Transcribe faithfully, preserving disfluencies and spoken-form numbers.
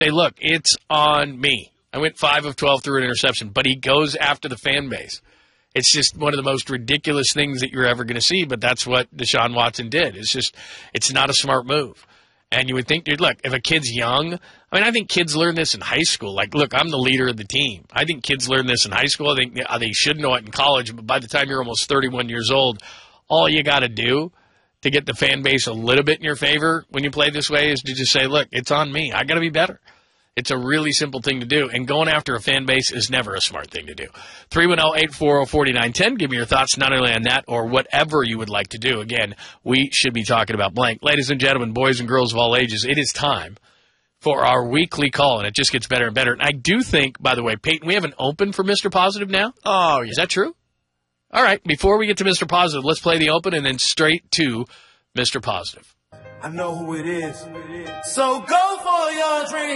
Say, look, it's on me. I went five of twelve through an interception, but he goes after the fan base. It's just one of the most ridiculous things that you're ever going to see, but that's what Deshaun Watson did. It's just, it's not a smart move. And you would think, dude, look, if a kid's young, I mean, I think kids learn this in high school. Like, look, I'm the leader of the team. I think kids learn this in high school. I think they should know it in college, but by the time you're almost thirty-one years old, all you got to do to get the fan base a little bit in your favor when you play this way is to just say, look, it's on me. I got to be better. It's a really simple thing to do, and going after a fan base is never a smart thing to do. three one zero, eight four zero, four nine one zero. Give me your thoughts not only on that or whatever you would like to do. Again, we should be talking about blank. Ladies and gentlemen, boys and girls of all ages, it is time for our weekly call, and it just gets better and better. And I do think, by the way, Peyton, we have an open for Mister Positive now? Oh, yeah. Is that true? All right, before we get to Mister Positive, let's play the open and then straight to Mister Positive. I know who it is. So go for your dream.